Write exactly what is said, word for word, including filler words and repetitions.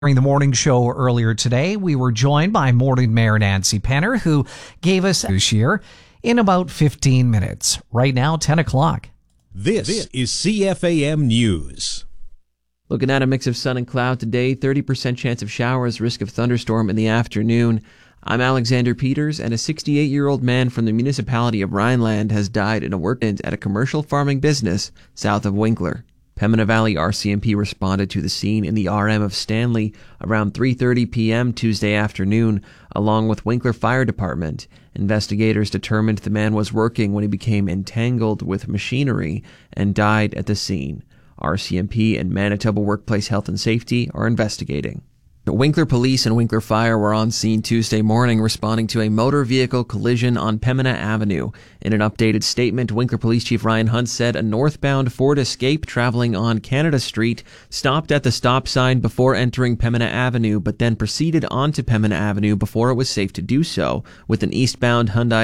During the morning show earlier today, we were joined by Morning Mayor Nancy Penner, who gave us this year in about fifteen minutes. Right now, ten o'clock. This is C F A M News. Looking at a mix of sun and cloud today, thirty percent chance of showers, risk of thunderstorm in the afternoon. I'm Alexander Peters, and a sixty-eight-year-old man from the municipality of Rhineland has died in a work at a commercial farming business south of Winkler. Pembina Valley R C M P responded to the scene in the R M of Stanley around three thirty p.m. Tuesday afternoon, along with Winkler Fire Department. Investigators determined the man was working when he became entangled with machinery and died at the scene. R C M P and Manitoba Workplace Health and Safety are investigating. Winkler Police and Winkler Fire were on scene Tuesday morning responding to a motor vehicle collision on Pembina Avenue. In an updated statement, Winkler Police Chief Ryan Hunt said a northbound Ford Escape traveling on Canada Street stopped at the stop sign before entering Pembina Avenue, but then proceeded onto Pembina Avenue before it was safe to do so, with an eastbound Hyundai